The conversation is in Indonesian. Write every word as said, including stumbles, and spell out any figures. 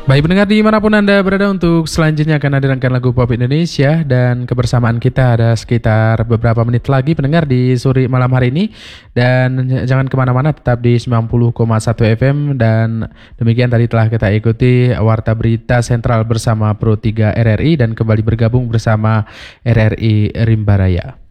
Baik pendengar dimanapun Anda berada, untuk selanjutnya akan ada rangkaian lagu pop Indonesia dan kebersamaan kita ada sekitar beberapa menit lagi pendengar di sore malam hari ini. Dan jangan kemana-mana, tetap di sembilan puluh koma satu F M. Dan demikian tadi telah kita ikuti Warta Berita Sentral bersama Pro tiga R R I dan kembali bergabung bersama R R I Rimba Raya.